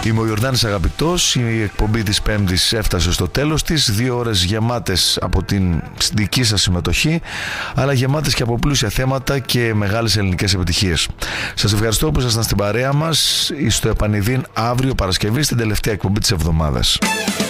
Είμαι ο Ιορδάνης Αγαπητός. Η εκπομπή της Πέμπτης έφτασε στο τέλος της. 2 ώρες γεμάτες από την δική σας συμμετοχή, αλλά γεμάτες και από πλούσια θέματα και μεγάλες ελληνικές επιτυχίες. Σας ευχαριστώ που ήσασταν στην παρέα μας. Στο επανειδήν αύριο Παρασκευή, στην τελευταία εκπομπή της εβδομάδας.